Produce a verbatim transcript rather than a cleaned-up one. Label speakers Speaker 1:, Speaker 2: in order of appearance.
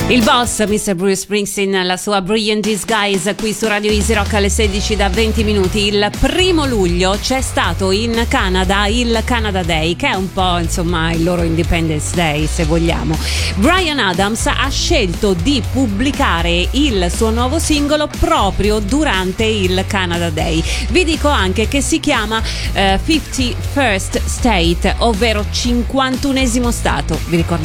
Speaker 1: Il boss, mister Bruce Springsteen, la sua Brilliant Disguise qui su Radio Easy Rock alle sedici da venti minuti. Il primo luglio c'è stato in Canada il Canada Day, che è un po' insomma il loro Independence Day se vogliamo. Bryan Adams ha scelto di pubblicare il suo nuovo singolo proprio durante il Canada Day. Vi dico anche che si chiama uh, cinquantanesimo State, ovvero cinquantunesimo stato. Vi ricordate?